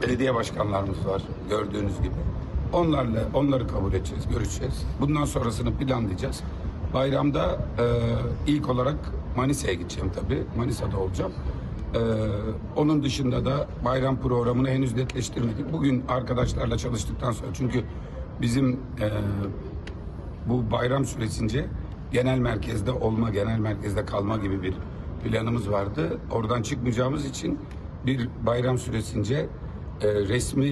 belediye başkanlarımız var gördüğünüz gibi. Onları kabul edeceğiz, görüşeceğiz. Bundan sonrasını planlayacağız. Bayramda ilk olarak Manisa'ya gideceğim tabii. Manisa'da olacağım. Onun dışında da bayram programını henüz netleştirmedik. Bugün arkadaşlarla çalıştıktan sonra, çünkü bizim bu bayram süresince genel merkezde kalma gibi bir planımız vardı. Oradan çıkmayacağımız için bir bayram süresince resmi